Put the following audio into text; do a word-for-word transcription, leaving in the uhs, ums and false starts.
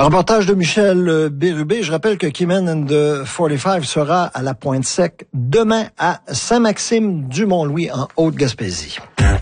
Un reportage de Michel Bérubé. Je rappelle que Keyman and the forty-five sera à la Pointe-Sec demain à Saint-Maxime-du-Mont-Louis en Haute-Gaspésie.